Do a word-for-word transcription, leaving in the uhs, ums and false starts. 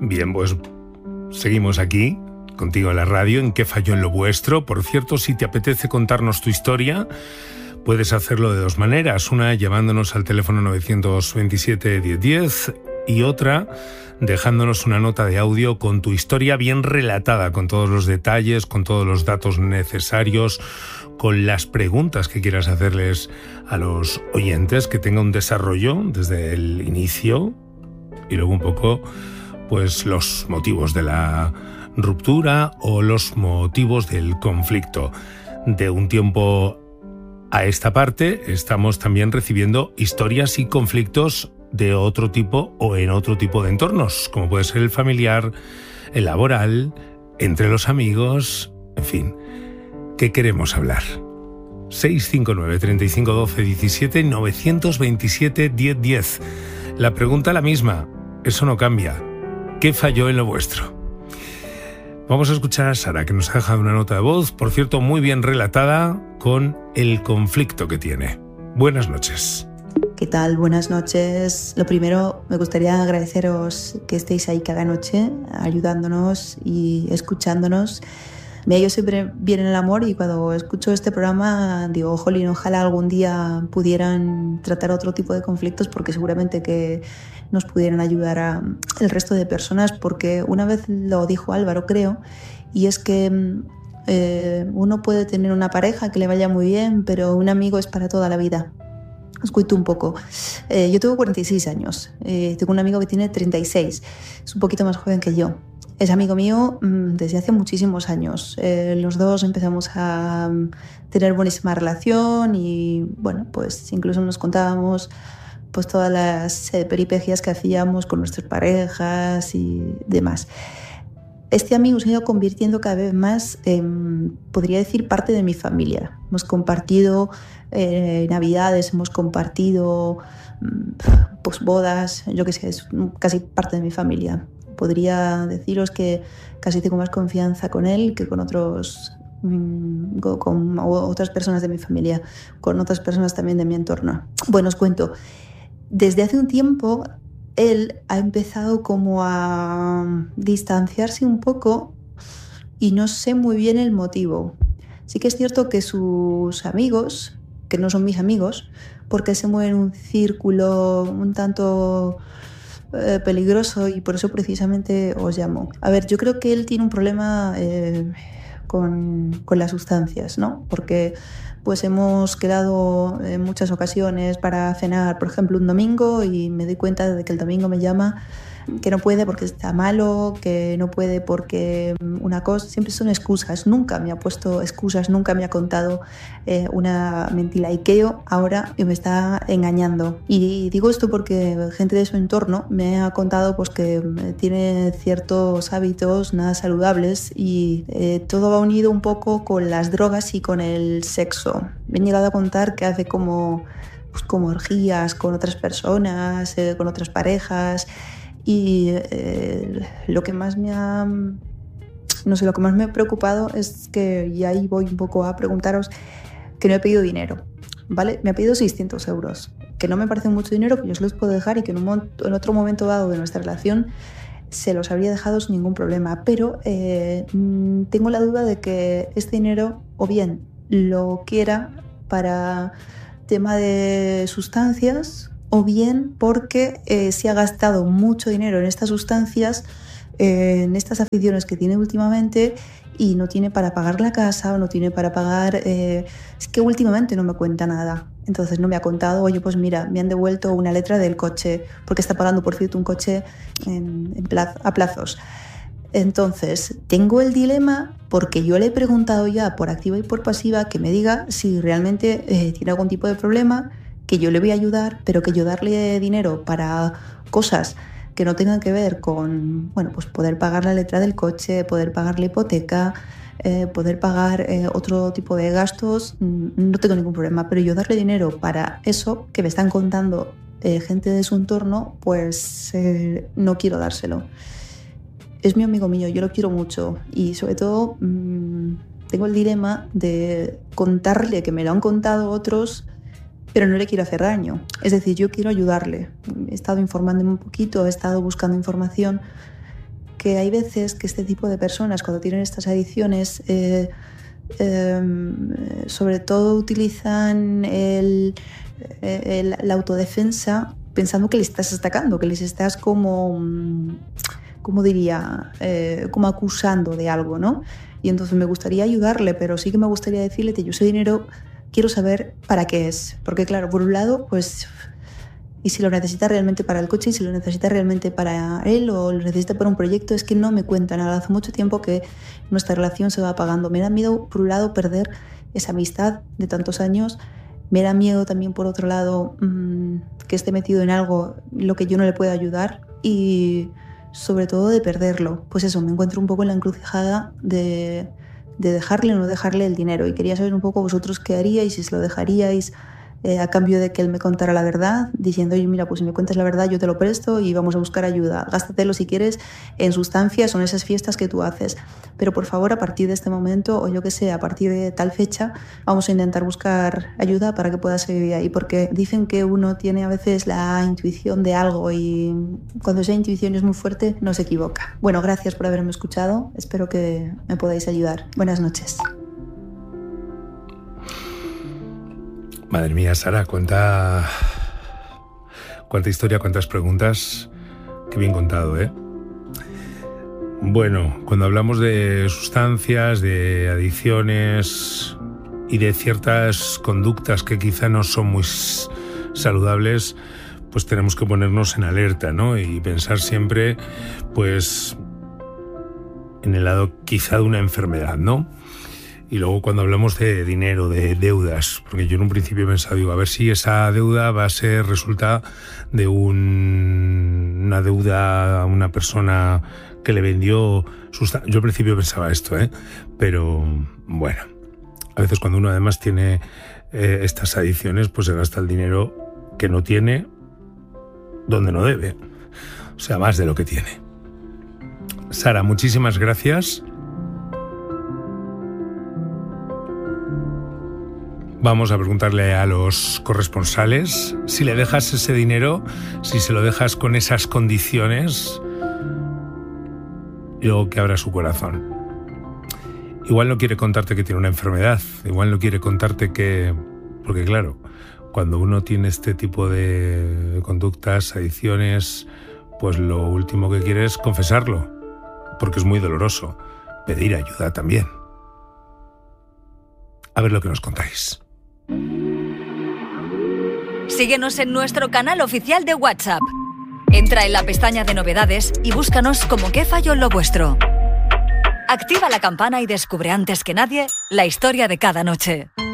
Bien, pues seguimos aquí, contigo en la radio, en ¿Qué falló en lo vuestro? Por cierto, si te apetece contarnos tu historia, puedes hacerlo de dos maneras. Una, llamándonos al teléfono nueve dos siete, diez diez y otra, dejándonos una nota de audio con tu historia bien relatada, con todos los detalles, con todos los datos necesarios, con las preguntas que quieras hacerles a los oyentes, que tenga un desarrollo desde el inicio y luego un poco pues los motivos de la ruptura o los motivos del conflicto. De un tiempo a esta parte estamos también recibiendo historias y conflictos de otro tipo o en otro tipo de entornos, como puede ser el familiar, el laboral, entre los amigos, en fin. ¿Qué queremos hablar? seis cinco nueve, treinta y cinco, doce, diecisiete, novecientos veintisiete, diez diez. La pregunta la misma, eso no cambia. ¿Qué falló en lo vuestro? Vamos a escuchar a Sara, que nos ha dejado una nota de voz, por cierto, muy bien relatada, con el conflicto que tiene. Buenas noches. ¿Qué tal? Buenas noches. Lo primero, me gustaría agradeceros que estéis ahí cada noche ayudándonos y escuchándonos. Me ha ido siempre bien en el amor y cuando escucho este programa digo, jolín, ojalá algún día pudieran tratar otro tipo de conflictos porque seguramente que nos pudieran ayudar a el resto de personas, porque una vez lo dijo Álvaro, creo, y es que eh, uno puede tener una pareja que le vaya muy bien, pero un amigo es para toda la vida. Os cuento un poco. Eh, yo tengo cuarenta y seis años, eh, tengo un amigo que tiene treinta y seis, es un poquito más joven que yo. Es amigo mío mmm, desde hace muchísimos años. Eh, los dos empezamos a um, tener buenísima relación y, bueno, pues incluso nos contábamos pues todas las eh, peripecias que hacíamos con nuestras parejas y demás. Este amigo se ha ido convirtiendo cada vez más en, podría decir, parte de mi familia. Hemos compartido eh, navidades, hemos compartido pues, bodas, yo qué sé, es casi parte de mi familia. Podría deciros que casi tengo más confianza con él que con otros, con otras personas de mi familia, con otras personas también de mi entorno. Bueno, os cuento. Desde hace un tiempo él ha empezado como a distanciarse un poco y no sé muy bien el motivo. Sí que es cierto que sus amigos, que no son mis amigos, porque se mueven en un círculo un tanto eh, peligroso y por eso precisamente os llamo. A ver, yo creo que él tiene un problema eh, con, con las sustancias, ¿no? Porque pues hemos quedado en muchas ocasiones para cenar, por ejemplo, un domingo y me doy cuenta de que el domingo me llama que no puede porque está malo, que no puede porque una cosa, siempre son excusas, nunca me ha puesto excusas, nunca me ha contado eh, una mentira y que ahora me está engañando. Y digo esto porque gente de su entorno me ha contado pues, que tiene ciertos hábitos nada saludables y eh, todo va unido un poco con las drogas y con el sexo. Me han llegado a contar que hace como, pues, como orgías con otras personas, eh, con otras parejas. Y eh, lo que más me ha, no sé, lo que más me ha preocupado es que, y ahí voy un poco a preguntaros, que no he pedido dinero, ¿vale? Me ha pedido seiscientos euros, que no me parece mucho dinero, que yo se los puedo dejar y que en, un, en otro momento dado de nuestra relación se los habría dejado sin ningún problema, pero eh, tengo la duda de que este dinero o bien lo quiera para tema de sustancias, o bien porque eh, se ha gastado mucho dinero en estas sustancias, eh, en estas aficiones que tiene últimamente y no tiene para pagar la casa o no tiene para pagar... Eh, es que últimamente no me cuenta nada. Entonces no me ha contado, oye, pues mira, me han devuelto una letra del coche, porque está pagando, por cierto, un coche en, en plaz, a plazos. Entonces, tengo el dilema porque yo le he preguntado ya por activa y por pasiva que me diga si realmente eh, tiene algún tipo de problema, que yo le voy a ayudar, pero que yo darle dinero para cosas que no tengan que ver con, bueno, pues poder pagar la letra del coche, poder pagar la hipoteca, eh, poder pagar eh, otro tipo de gastos, no tengo ningún problema, pero yo darle dinero para eso que me están contando eh, gente de su entorno, pues eh, no quiero dárselo. Es mi amigo mío, yo lo quiero mucho y sobre todo mmm, tengo el dilema de contarle que me lo han contado otros, pero no le quiero hacer daño. Es decir, yo quiero ayudarle. He estado informándome un poquito, he estado buscando información, que hay veces que este tipo de personas, cuando tienen estas adicciones, eh, eh, sobre todo utilizan el, el, la autodefensa pensando que les estás atacando, que les estás como, como diría, eh, como acusando de algo, ¿no? Y entonces me gustaría ayudarle, pero sí que me gustaría decirle que yo ese dinero quiero saber para qué es. Porque claro, por un lado, pues, y si lo necesita realmente para el coche, y si lo necesita realmente para él o lo necesita para un proyecto, es que no me cuenta nada. Hace mucho tiempo que nuestra relación se va apagando. Me da miedo, por un lado, perder esa amistad de tantos años. Me da miedo también, por otro lado, mmm, que esté metido en algo en lo que yo no le pueda ayudar y sobre todo de perderlo. Pues eso, me encuentro un poco en la encrucijada de, de dejarle o no dejarle el dinero y quería saber un poco vosotros qué haríais, si se lo dejaríais eh, a cambio de que él me contara la verdad, diciendo, oye, mira, pues si me cuentas la verdad yo te lo presto y vamos a buscar ayuda. Gástatelo si quieres en sustancias o en esas fiestas que tú haces. Pero por favor, a partir de este momento, o yo que sé, a partir de tal fecha, vamos a intentar buscar ayuda para que pueda seguir ahí. Porque dicen que uno tiene a veces la intuición de algo y cuando esa intuición es muy fuerte, no se equivoca. Bueno, gracias por haberme escuchado. Espero que me podáis ayudar. Buenas noches. Madre mía, Sara, cuánta, cuánta historia, cuántas preguntas. Qué bien contado, ¿eh? Bueno, cuando hablamos de sustancias, de adicciones y de ciertas conductas que quizá no son muy saludables, pues tenemos que ponernos en alerta, ¿no? Y pensar siempre, pues, en el lado quizá de una enfermedad, ¿no? Y luego cuando hablamos de dinero, de deudas, porque yo en un principio he pensado, digo, a ver si esa deuda va a ser, resulta de un, una deuda a una persona que le vendió sustancias. Yo al principio pensaba esto, ¿eh? Pero bueno, a veces cuando uno además tiene eh, estas adicciones, pues se gasta el dinero que no tiene donde no debe, o sea, más de lo que tiene. Sara, muchísimas gracias. Vamos a preguntarle a los corresponsales si le dejas ese dinero, si se lo dejas con esas condiciones, y luego que abra su corazón. Igual no quiere contarte que tiene una enfermedad, igual no quiere contarte que... Porque claro, cuando uno tiene este tipo de conductas, adicciones, pues lo último que quiere es confesarlo, porque es muy doloroso. Pedir ayuda también. A ver lo que nos contáis. Síguenos en nuestro canal oficial de WhatsApp. Entra en la pestaña de novedades y búscanos como Qué Falló en lo Vuestro. Activa la campana y descubre antes que nadie la historia de cada noche.